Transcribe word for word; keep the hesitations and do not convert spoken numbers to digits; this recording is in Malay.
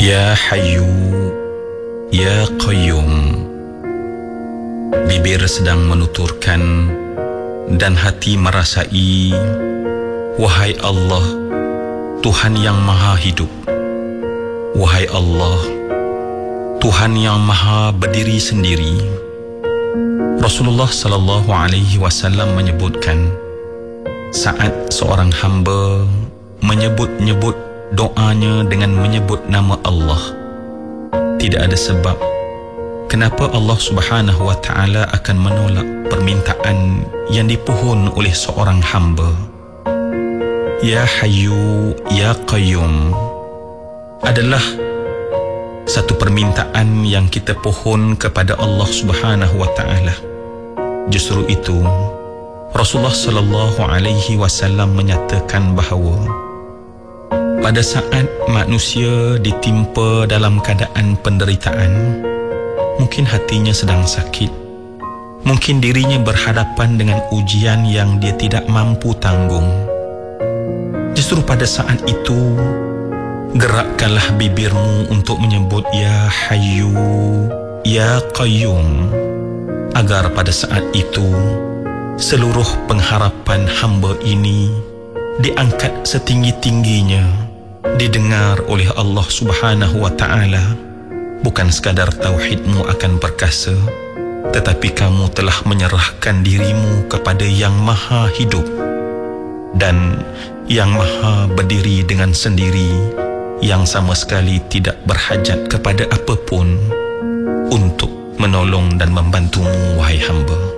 Ya Hayyu, Ya Qayyum. Bibir sedang menuturkan dan hati merasai, wahai Allah, Tuhan yang maha hidup. Wahai Allah, Tuhan yang maha berdiri sendiri. Rasulullah sallallahu alaihi wasallam menyebutkan, saat seorang hamba menyebut-nyebut doanya dengan menyebut nama Allah, tidak ada sebab kenapa Allah Subhanahu wa taala akan menolak permintaan yang dipohon oleh seorang hamba. Ya Hayyu, Ya Qayyum adalah satu permintaan yang kita pohon kepada Allah Subhanahu wa taala. Justru itu Rasulullah sallallahu alaihi wasallam menyatakan bahawa pada saat manusia ditimpa dalam keadaan penderitaan, mungkin hatinya sedang sakit, mungkin dirinya berhadapan dengan ujian yang dia tidak mampu tanggung. Justru pada saat itu, gerakkanlah bibirmu untuk menyebut Ya Hayyu, Ya Qayyum, agar pada saat itu seluruh pengharapan hamba ini diangkat setinggi-tingginya, didengar oleh Allah Subhanahu wa taala. Bukan sekadar tauhidmu akan perkasa, tetapi kamu telah menyerahkan dirimu kepada yang maha hidup dan yang maha berdiri dengan sendiri, yang sama sekali tidak berhajat kepada apapun untuk menolong dan membantumu, wahai hamba.